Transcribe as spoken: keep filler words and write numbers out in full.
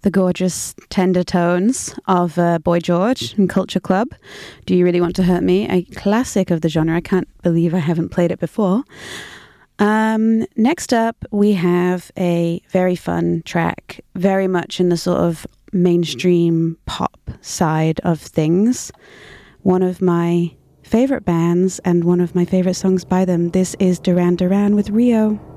the gorgeous tender tones of uh, Boy George and Culture Club. Do You Really Want to Hurt Me? A classic of the genre. I can't believe I haven't played it before. Um, next up, we have a very fun track, very much in the sort of mainstream pop side of things. One of my favorite bands and one of my favorite songs by them. This is Duran Duran with Rio.